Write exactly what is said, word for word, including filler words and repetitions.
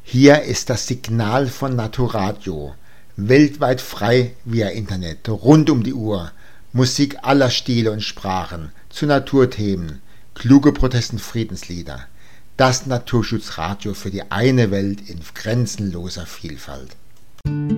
Hier ist das Signal von Naturradio, weltweit frei via Internet, rund um die Uhr, Musik aller Stile und Sprachen, zu Naturthemen, kluge Protest- und Friedenslieder. Das Naturschutzradio für die eine Welt in grenzenloser Vielfalt.